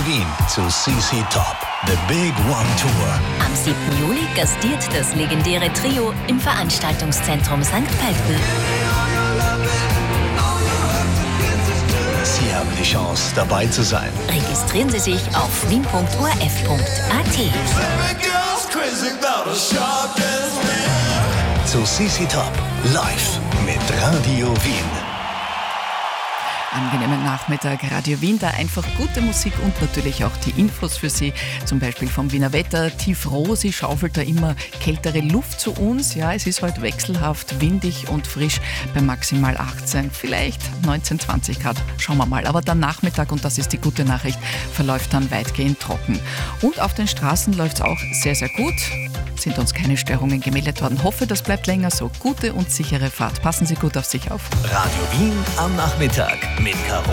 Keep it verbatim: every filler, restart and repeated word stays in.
Wien zu C C Top, The Big One Tour. Am siebten Juli gastiert das legendäre Trio im Veranstaltungszentrum Sankt Pölten. Sie haben die Chance, dabei zu sein. Registrieren Sie sich auf wien punkt o r f punkt a t. Zu C C Top, live mit Radio Wien. Angenehmen Nachmittag, Radio Wien, da einfach gute Musik und natürlich auch die Infos für Sie, zum Beispiel vom Wiener Wetter. Tiefrosi schaufelt da immer kältere Luft zu uns. Ja, es ist heute wechselhaft, windig und frisch bei maximal achtzehn, vielleicht neunzehn, zwanzig Grad. Schauen wir mal. Aber der Nachmittag, und das ist die gute Nachricht, verläuft dann weitgehend trocken. Und auf den Straßen läuft es auch sehr, sehr gut. Sind uns keine Störungen gemeldet worden. Hoffe, das bleibt länger so. Gute und sichere Fahrt. Passen Sie gut auf sich auf. Radio Wien am Nachmittag mit Caro